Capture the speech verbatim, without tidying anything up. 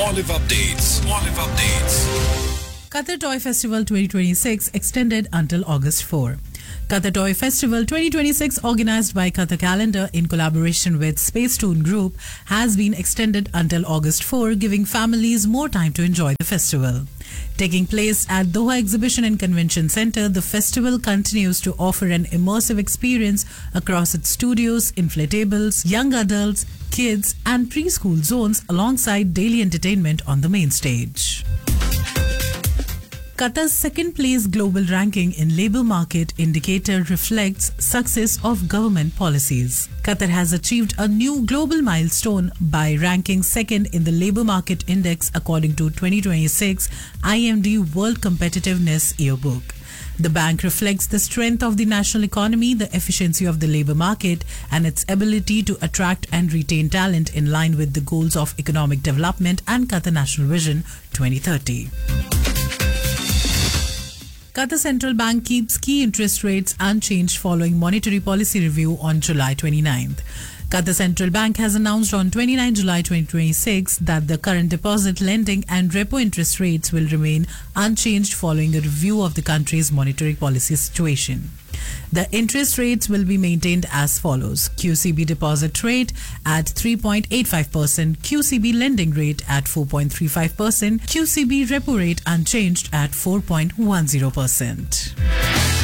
Olive Updates. Olive Updates. Qatar Toy Festival twenty twenty-six extended until August fourth. Qatar Toy Festival twenty twenty-six, organized by Qatar Calendar in collaboration with Spacetoon Group, has been extended until August fourth, giving families more time to enjoy the festival. Taking place at Doha Exhibition and Convention Center, the festival continues to offer an immersive experience across its studios, inflatables, young adults, kids, and preschool zones alongside daily entertainment on the main stage. Qatar's second place global ranking in labor market indicator reflects success of government policies. Qatar has achieved a new global milestone by ranking second in the labor market index according to twenty twenty-six I M D World Competitiveness Yearbook. The bank reflects the strength of the national economy, the efficiency of the labor market, and its ability to attract and retain talent in line with the goals of economic development and Qatar National Vision twenty thirty. Qatar Central Bank keeps key interest rates unchanged following monetary policy review on July twenty-ninth. Qatar Central Bank has announced on twenty-ninth July twenty twenty-six that the current deposit lending and repo interest rates will remain unchanged following a review of the country's monetary policy situation. The interest rates will be maintained as follows: Q C B deposit rate at three point eight five percent, Q C B lending rate at four point three five percent, Q C B repo rate unchanged at four point one zero percent.